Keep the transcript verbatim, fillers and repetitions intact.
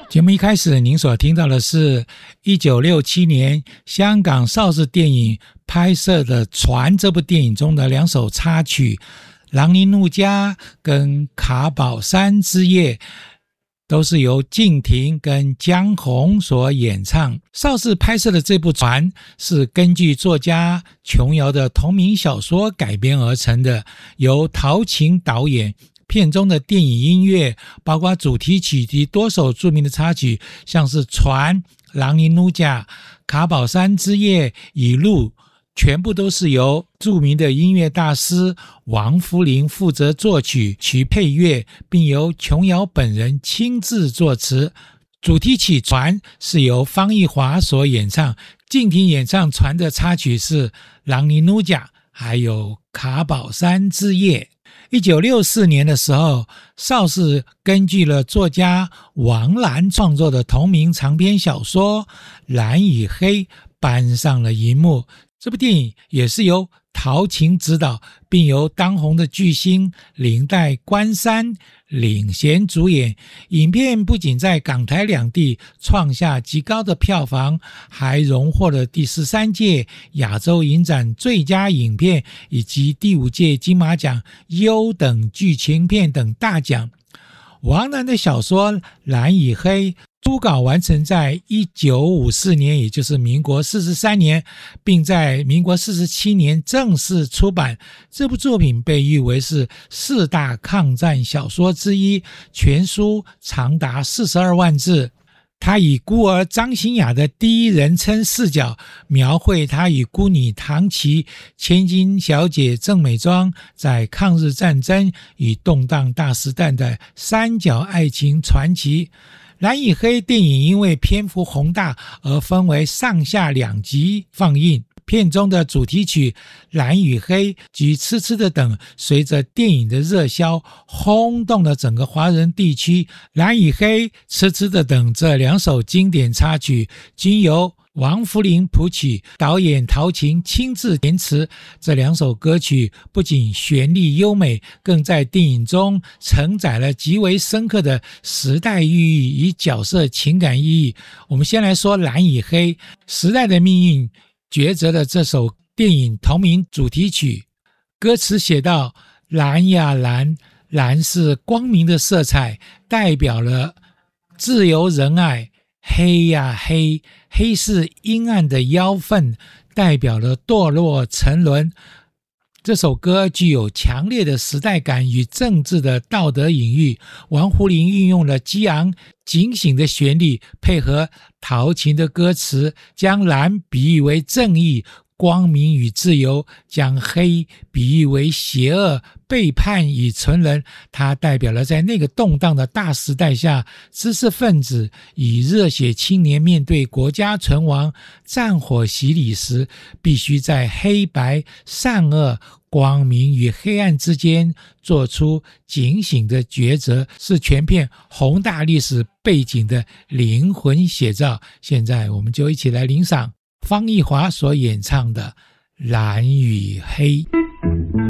节目一开始您所听到的是一九六七年香港邵氏电影拍摄的《船》这部电影中的两首插曲，朗尼怒加跟卡宝山之夜，都是由敬亭跟江红所演唱。邵氏拍摄的这部《船》是根据作家琼瑶的同名小说改编而成的，由陶琴导演。片中的电影音乐包括主题曲及多首著名的插曲，像是《船》、朗尼怒加、卡宝山之夜、已路，全部都是由著名的音乐大师王福林负责作曲及配乐，并由琼瑶本人亲自作词。主题曲《船》是由方逸华所演唱，敬亭演唱《船》的插曲是朗尼怒加还有卡宝山之夜。一九六四年的时候，邵氏根据了作家王兰创作的同名长篇小说《蓝与黑》搬上了荧幕。这部电影也是由陶琴执导，并由当红的巨星林黛、关山领衔主演。影片不仅在港台两地创下极高的票房，还荣获了第十三届亚洲影展最佳影片以及第五届金马奖优等剧情片等大奖。王兰的小说《蓝与黑》初稿完成在一九五四年，也就是民国四十三年，并在民国四十七年正式出版。这部作品被誉为是四大抗战小说之一，全书长达四十二万字。他以孤儿张欣雅的第一人称视角，描绘他与孤女唐琪、千金小姐郑美庄在抗日战争与动荡大时代的三角爱情传奇。蓝与黑电影因为篇幅宏大而分为上下两集放映，片中的主题曲《蓝与黑》及《痴痴的等》随着电影的热销轰动了整个华人地区。《蓝与黑》、《痴痴的等》这两首经典插曲均由王福林谱曲，导演陶琴亲自填词。这两首歌曲不仅旋律优美，更在电影中承载了极为深刻的时代寓意与角色情感意义。我们先来说蓝与黑，时代的命运抉择了这首电影同名主题曲。歌词写道：蓝呀蓝，蓝是光明的色彩，代表了自由仁爱；黑呀黑，黑是阴暗的妖氛，代表了堕落沉沦。这首歌具有强烈的时代感与政治的道德隐喻。王福林运用了激昂警醒的旋律，配合陶琴的歌词，将蓝比喻为正义、光明与自由，将黑比喻为邪恶、背叛与沉沦。它代表了在那个动荡的大时代下，知识分子与热血青年面对国家存亡、战火洗礼时，必须在黑白、善恶、光明与黑暗之间做出警醒的抉择，是全片宏大历史背景的灵魂写照。现在我们就一起来聆赏方逸华所演唱的《蓝与黑》。